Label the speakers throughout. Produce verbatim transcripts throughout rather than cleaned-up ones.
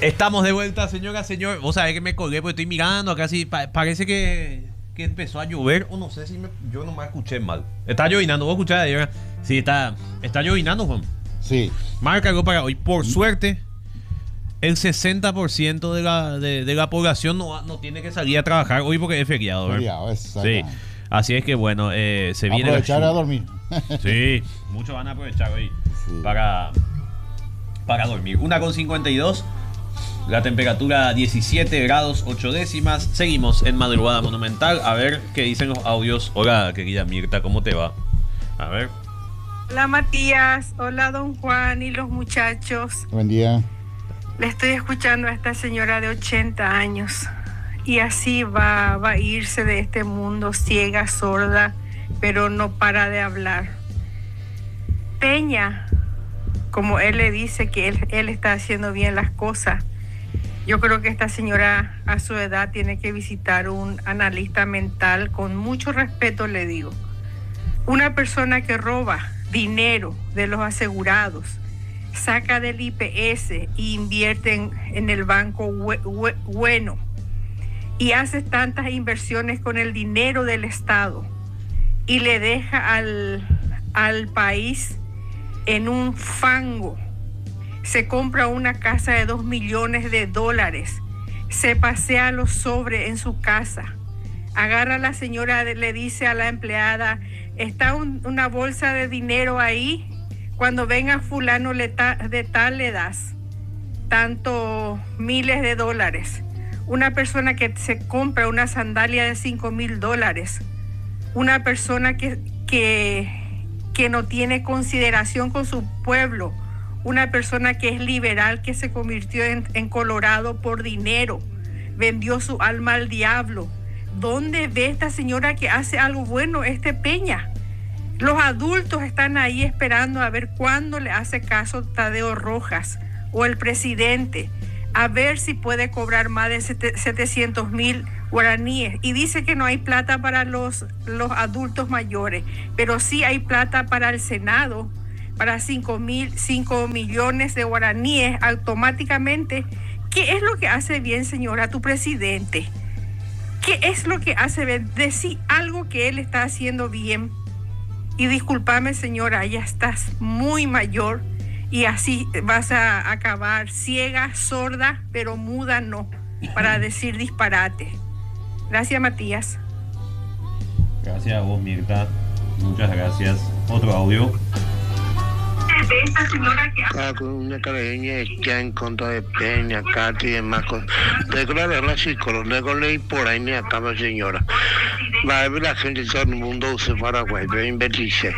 Speaker 1: Estamos de vuelta, señora, señor. Vos sabés que me colgué porque estoy mirando acá, sí, pa parece que, que empezó a llover, o no sé si me, yo no me escuché mal. Está llovinando, vos escuchás ahí, ¿verdad? Sí, está, está llovinando, Juan.
Speaker 2: Sí.
Speaker 1: Marca algo para hoy. Por suerte, el sesenta por ciento de la, de, de la población no, no tiene que salir a trabajar hoy porque es feriado, ¿verdad?
Speaker 2: Feriado, exactamente.
Speaker 1: Sí. Así es que bueno, eh, se viene.
Speaker 2: Aprovechar a dormir.
Speaker 1: Sí, muchos van a aprovechar hoy
Speaker 2: Sí.
Speaker 1: para, para dormir. una con cincuenta y dos, la temperatura diecisiete grados ocho décimas. Seguimos en Madrugada Monumental. A ver qué dicen los audios. Hola, querida Mirta, ¿cómo te va? A ver.
Speaker 3: Hola Matías, hola don Juan y los muchachos.
Speaker 2: Buen día.
Speaker 3: Le estoy escuchando a esta señora de ochenta años y así va, va a irse de este mundo ciega, sorda, pero no para de hablar. Peña, como él le dice que él, él está haciendo bien las cosas, yo creo que esta señora a su edad tiene que visitar un analista mental, con mucho respeto le digo. Una persona que roba dinero de los asegurados, saca del I P S e invierte en, en el banco hue, hue, bueno y hace tantas inversiones con el dinero del Estado y le deja al, al país en un fango. Se compra una casa de dos millones de dólares, se pasea los sobres en su casa, agarra a la señora, le dice a la empleada, está un, una bolsa de dinero ahí, cuando venga fulano de tal le das tanto miles de dólares. Una persona que se compra una sandalia de cinco mil dólares, una persona que, que, que no tiene consideración con su pueblo, una persona que es liberal, que se convirtió en, en Colorado por dinero, vendió su alma al diablo. ¿Dónde ve esta señora que hace algo bueno, este Peña? Los adultos están ahí esperando a ver cuándo le hace caso Tadeo Rojas o el presidente, a ver si puede cobrar más de setecientos mil guaraníes. Y dice que no hay plata para los, los adultos mayores, pero sí hay plata para el Senado, para cinco mil, cinco millones de guaraníes automáticamente. ¿Qué es lo que hace bien, señora, tu presidente? ¿Qué es lo que hace bien? Decí algo que él está haciendo bien. Y discúlpame, señora, ya estás muy mayor y así vas a acabar ciega, sorda, pero muda no, para decir disparate. Gracias, Matías.
Speaker 1: Gracias a vos, Mirta. Muchas gracias. Otro audio.
Speaker 3: De esta señora que
Speaker 4: Ah, con una caraña ya en contra de Peña, Katy y demás cosas. Tengo que ver la psicóloga, tengo que leer por ahí ni acá, señora. Va a ver la gente de todo el mundo usa Paraguay, pero invertirse.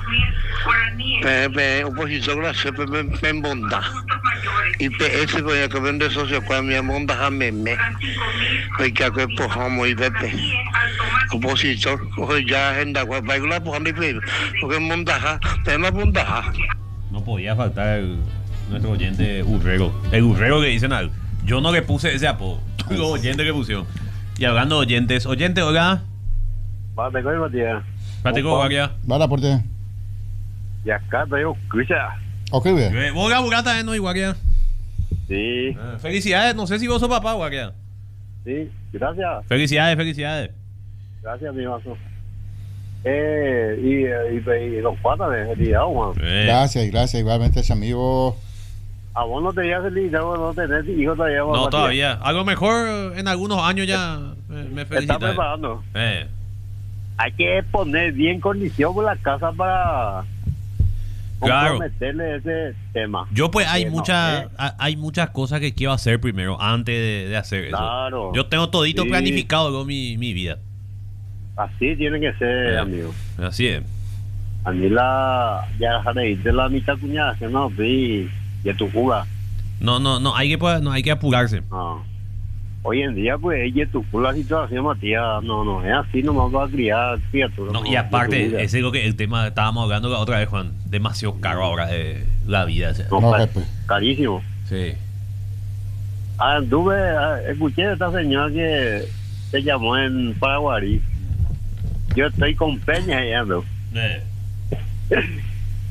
Speaker 4: Pero oposición la C P en bondad. Y P S voy a que vende socio con mi bondad a meme. Hoy que hago empujamos y Pepe. Opositor, hoy ya agenda, va a ir la empujando y Pepe. Porque en bondad, tenemos bondad.
Speaker 1: No podía faltar el, nuestro oyente Urrego. El Urrego que dicen algo. Yo no le puse ese apodo. Los oyentes que pusieron. Y hablando de oyentes. Oyente, hola.
Speaker 5: Pateco y Matías.
Speaker 1: Pateco, Guardia.
Speaker 2: Va la puerta.
Speaker 5: Y acá te digo, escucha.
Speaker 2: Ok, bien.
Speaker 1: Vos, Gaburata, ¿no? Y Guardia.
Speaker 5: Sí.
Speaker 1: Ah, felicidades. No sé si vos sos papá, Guardia.
Speaker 5: Sí, gracias.
Speaker 1: Felicidades, felicidades.
Speaker 5: Gracias, mi vaso. Eh, y, y, y los patas de felicidad, Juan.
Speaker 1: Eh.
Speaker 2: Gracias, gracias. Igualmente, ese amigo.
Speaker 5: A vos no te digas feliz, no, no tenés hijos todavía.
Speaker 1: No,
Speaker 5: Matías.
Speaker 1: todavía. Algo mejor en algunos años ya me, me
Speaker 5: Está
Speaker 1: felicitas.
Speaker 5: preparando.
Speaker 1: Eh.
Speaker 5: Hay que poner bien condición con la casa para
Speaker 1: Claro.
Speaker 5: comprometerle ese tema.
Speaker 1: Yo pues hay
Speaker 5: Eh, no,
Speaker 1: muchas
Speaker 5: eh.
Speaker 1: hay muchas cosas que quiero hacer primero antes de, de hacer eso.
Speaker 5: Claro.
Speaker 1: Yo tengo todito
Speaker 5: Sí.
Speaker 1: planificado con mi, mi vida.
Speaker 5: Así tiene que ser,
Speaker 1: Eh.
Speaker 5: amigo.
Speaker 1: Así es.
Speaker 5: A mí la... Ya de la mitad cuñada, que no, y de tu juga.
Speaker 1: No, no, no, hay que pues, no hay que apurarse.
Speaker 5: No. Hoy en día, pues, ella tu la situación, Matías, no, no, es así, nomás va a criar criaturas.
Speaker 1: No, y aparte, ese es lo que el tema estábamos hablando la otra vez, Juan. Demasiado caro ahora eh, la vida. O sea.
Speaker 5: No,
Speaker 2: No,
Speaker 5: car-
Speaker 2: jefe.
Speaker 5: carísimo.
Speaker 1: Sí.
Speaker 5: Anduve, ah, escuché a esta señora que se llamó en Paraguay. Yo estoy con Peña y ando.
Speaker 1: Eh.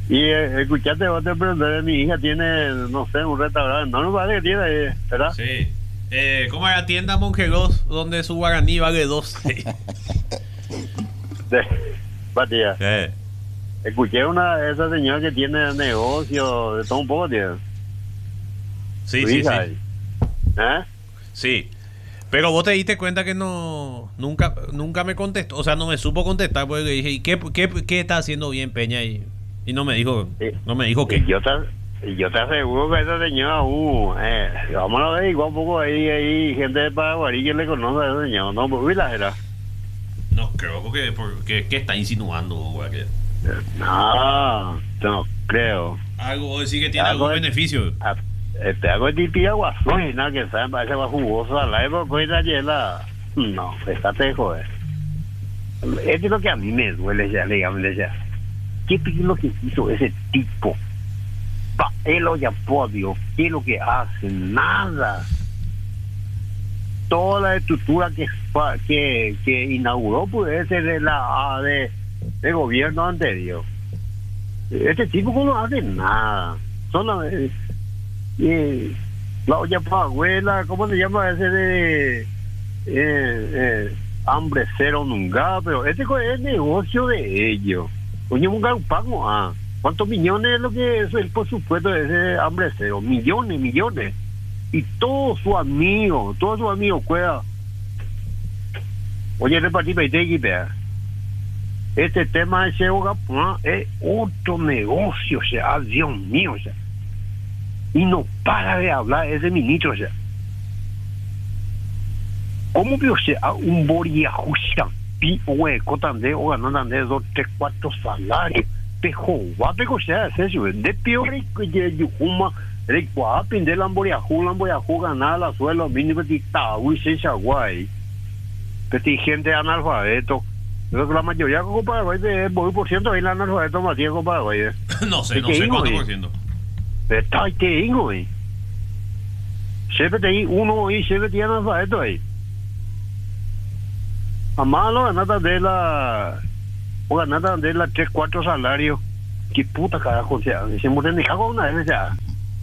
Speaker 5: Y eh, escuchaste otra pregunta, mi hija tiene, no sé, un restaurante, no me parece que tiene ahí, ¿verdad?
Speaker 1: Sí. Eh, ¿Cómo era Tienda Monjeros, donde su guaraní vale doce?
Speaker 5: De, Matías,
Speaker 1: eh.
Speaker 5: escuché una esa señora que tiene negocio de todo un poco, tío.
Speaker 1: Sí,
Speaker 5: Tu
Speaker 1: sí,
Speaker 5: hija
Speaker 1: sí.
Speaker 5: ahí. ¿Eh?
Speaker 1: Sí. Pero vos te diste cuenta que no nunca nunca me contestó, o sea, no me supo contestar porque le dije, ¿y qué, qué, qué está haciendo bien Peña? Y, y no me dijo,
Speaker 5: Sí.
Speaker 1: no me dijo
Speaker 5: Y
Speaker 1: qué.
Speaker 5: yo te, y yo te aseguro que esa señora, uh, eh, vamos a ver, igual un poco ahí, ahí, gente de Paraguay que le conoce a esa señora, no, pues, la era.
Speaker 1: No creo, porque, porque ¿qué está insinuando, güey? Que
Speaker 5: No, no creo.
Speaker 1: algo decir que tiene
Speaker 5: Algo
Speaker 1: algún
Speaker 5: de-
Speaker 1: beneficio.
Speaker 5: Ah, Este hago de tía guasón, nada que saben, parece más jugoso, la época la hiela. No, estate de joder. Esto es lo que a mí me duele ya, digamos, ya. ¿Qué es lo que hizo ese tipo? Pa, él lo llamó a Dios, ¿qué es lo que hace? Nada. Toda la estructura que fa- que, que inauguró puede ser de la de, de gobierno anterior. Este tipo no hace nada. Solamente eh, la olla para abuela, ¿cómo se llama ese de eh, eh, hambre cero nunca? Pero este co- es el negocio de ellos. Coño, nunca un pago. Ah, ¿cuántos millones es lo que es el presupuesto de ese hambre cero? Millones, millones. Y todos sus amigos, todos sus amigos, cuida. Oye, repartí peitequi, vea. Este tema de Cheo Gapán es otro negocio, o sea, Dios mío, o sea. Y no para de hablar ese ministro, o sea. ¿Cómo vio sea un boriajusta pi hueco también o ganando de dos, tres, cuatro salarios? Pejo, va a pegar sea eso, de peor que Yuma, de cuapin de lamboriaju, lamboriaju ganar la suelo mínimo de Taui, se chaguay. Pero gente analfabeto. Creo que la mayoría con Paraguay es muy por ciento ahí la analfabeto más con Paraguay.
Speaker 1: No sé,
Speaker 5: ¿De
Speaker 1: no
Speaker 5: qué
Speaker 1: sé
Speaker 5: hijo,
Speaker 1: cuánto
Speaker 5: eh?
Speaker 1: por ciento.
Speaker 5: Está ahí, te digo, güey. Siempre te ahí, uno ahí, siempre tiene analfabeto ahí. A malo ganata de la. O ganata de la tres, cuatro salarios. Qué puta carajo, o sea, se mueren de cago una vez, o sea.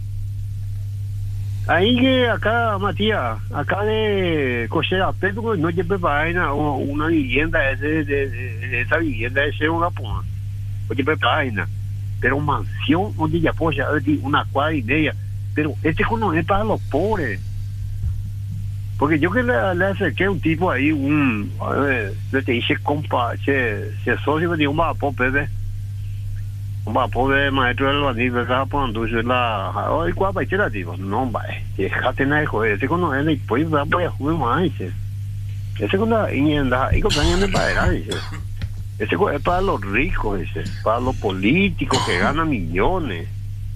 Speaker 5: Ahí que acá, Matías, acá de Cochera, pero no lleve vaina o una vivienda, ese, de, de, de esa vivienda, ese es una puma. No lleve vaina. Pero mansión donde ya puede ser una cuadra y media. Pero este no es para los pobres. Porque yo que le, le acerqué a un tipo ahí, un, a ver, le te dice, compa, che, se socio me dijo, un vapo, bebé. Un vapo de maestro del baní, ¿verdad? Pues entonces la, ay, guapa, y la tipo, no, vaya, déjate nada de joder, ese cuando es, pues, voy a jugar más, dice. Ese cuando, y anda, y cuando años de padera, dice. Ese es para los ricos, dice, para los políticos que ganan millones.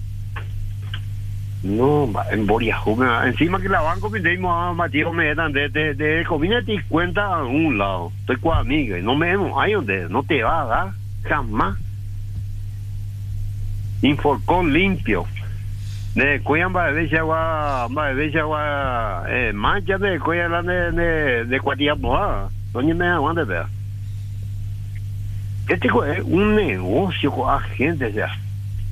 Speaker 5: No, en Boriajú, encima que la banco me Matías me dan de, de, de comida y cuenta a un lado. Estoy con amigos y no me vemos ahí donde no te va a dar jamás. Inforcón limpio. De cuidan para ver si agua, para ver si agua, eh, mancha de cuidan de, de, de Cuatiapoa. ¿Dónde me aguanta, vea? Este es un negocio con la gente, o sea.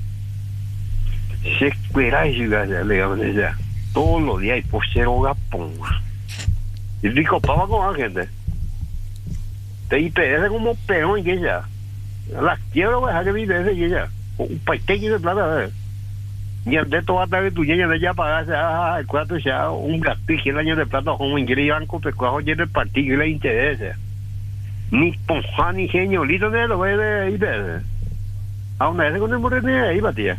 Speaker 5: Se espera y le ya todos los días y por cero gapón. Y rico pava con la gente. Te I P S como peón y que ya. Las quiero dejar que vive ese y ya. Un paiteque de plata, ¿verdad? Y de todo hasta que tu niña de ella pagase el cuarto ya un gasto y el año de plata como inglés y banco pecuajo y el partido y le interesa. Ni ponja ni geniolito de lo ve de I P S. A una vez con el moreno ahí, batía.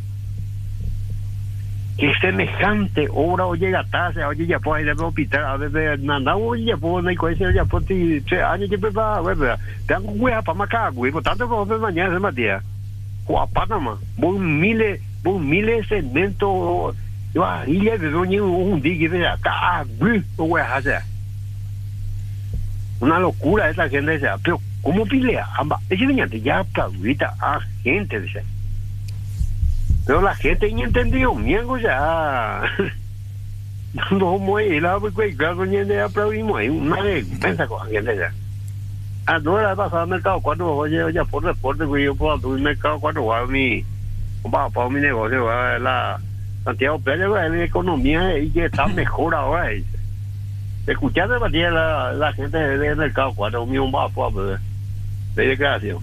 Speaker 5: Que semejante obra o llega tarde, oye, ya puedo ir al hospital, a ver, nada, oye, ya puedo, no hay cosa, ya puedo, tres años que me va, ¿verdad? Tengo un hueá para macaco, güey, por tanto, como mañana, Matías. Guapánama, voy miles, voy miles de cementos, yo, y ya veo un día que me da, ah, güey, o hueá, o sea. Una locura esa gente, o sea, pero, ¿cómo pilea? Ese niño ya ahorita a gente, o sea. Pero la gente no entendió, miengo ya. No, muy, la pues, claro, ni de aplaudimos, hay una defensa con la gente ya. A toda la pasada mercado cuatro, oye, oye, por reporte, güey, yo puedo tu mercado cuatro, guau, mi, Va para mi negocio, va, la Santiago Pérez, va, la economía y que está mejor ahora. Dice. Escuchando Matías, la, la gente del mercado, cuando mi un bajo, de declaración.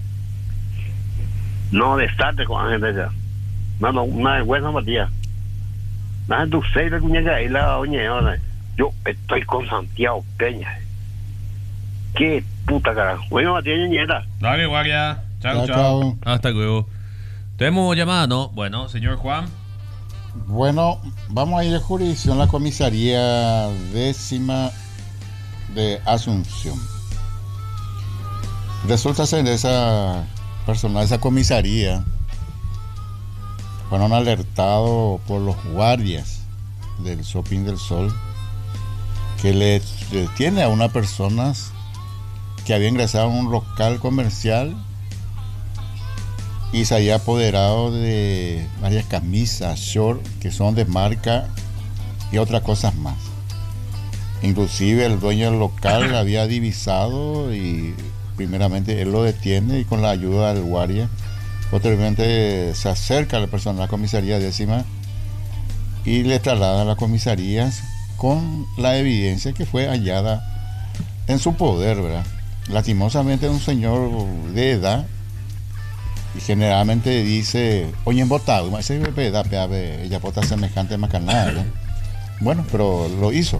Speaker 5: No desastre con la gente ya. No, no, una vergüenza, Matías. Nada, tú sé, la cuñeca y la doña. Yo estoy con Santiago Peña. Qué puta carajo. Bueno, Matías, nieta.
Speaker 1: Dale, guardia. Chao,
Speaker 2: Chao,
Speaker 1: chao.
Speaker 2: chao.
Speaker 1: Hasta luego. Tenemos llamada, ¿no? Bueno, señor Juan.
Speaker 2: Bueno, vamos a ir a jurisdicción, la comisaría décima de Asunción. Resulta ser de esa persona, de esa comisaría, fueron alertados por los guardias del Shopping del Sol que le detiene a una persona que había ingresado a un local comercial y se había apoderado de varias camisas, shorts, que son de marca y otras cosas más. Inclusive el dueño del local había divisado y primeramente él lo detiene y con la ayuda del guardia, posteriormente se acerca al personal de la comisaría décima y le traslada a la comisaría con la evidencia que fue hallada en su poder, ¿verdad? Lastimosamente un señor de edad, y generalmente dice, oye, en botado, ese da peave, ella bota semejante macanada, ¿no? Bueno, pero lo hizo.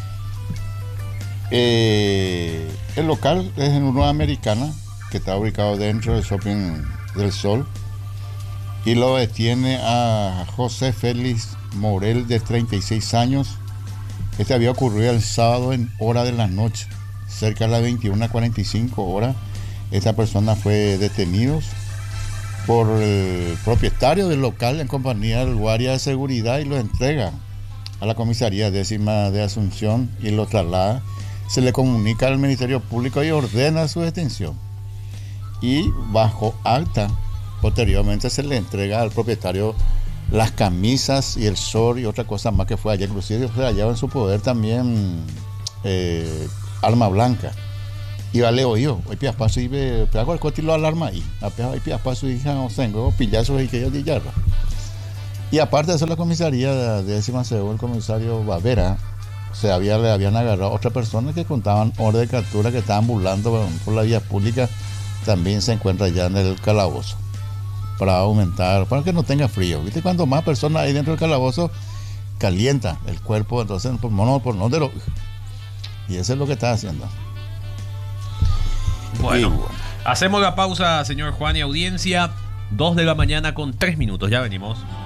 Speaker 2: Eh, el local es en una americana que está ubicado dentro del Shopping del Sol y lo detiene a José Félix Morel, de treinta y seis años. Este había ocurrido el sábado en hora de la noche, cerca de las veintiuna cuarenta y cinco horas. Esta persona fue detenido por el propietario del local en compañía del guardia de seguridad y lo entrega a la comisaría décima de Asunción y lo traslada. Se le comunica al Ministerio Público y ordena su detención. Y bajo acta, posteriormente se le entrega al propietario las camisas y el short y otra cosa más que fue allá. Inclusive fue hallado en su poder también eh, arma blanca. Y vale oído, hoy pia paso y ve, pego el cotilo alarma ahí. Hoy pia paso y hija, o tengo pillazos y que yo dillarra. Y aparte de eso, la comisaría de décima según el comisario Bavera, se había, le habían agarrado a otras personas que contaban orden de captura que estaban burlando por la vía pública. También se encuentra ya en el calabozo para aumentar, para que no tenga frío. ¿Viste? Cuanto más personas hay dentro del calabozo, calienta el cuerpo, entonces por no, por no de lo... Y eso es lo que está haciendo.
Speaker 1: Bueno, bueno, hacemos la pausa, señor Juan y audiencia. Dos de la mañana con tres minutos, ya venimos.